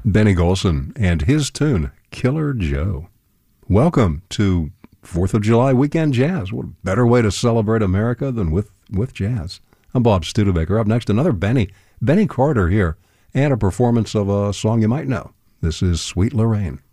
Benny Golson and his tune, Killer Joe. Welcome to 4th of July weekend jazz. What a better way to celebrate America than with jazz. I'm Bob Studebaker. Up next, another Benny Carter here, and a performance of a song you might know. This is Sweet Lorraine.